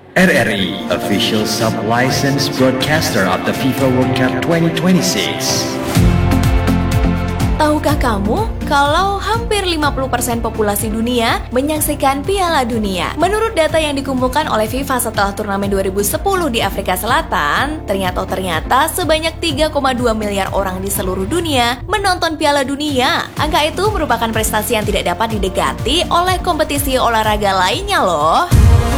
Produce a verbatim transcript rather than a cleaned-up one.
R R I, official sub-licensed broadcaster of the FIFA World Cup twenty twenty-six. Tahukah kamu kalau hampir lima puluh persen populasi dunia menyaksikan Piala Dunia? Menurut data yang dikumpulkan oleh FIFA setelah turnamen dua ribu sepuluh di Afrika Selatan, ternyata ternyata sebanyak tiga koma dua miliar orang di seluruh dunia menonton Piala Dunia. Angka itu merupakan prestasi yang tidak dapat didekati oleh kompetisi olahraga lainnya loh.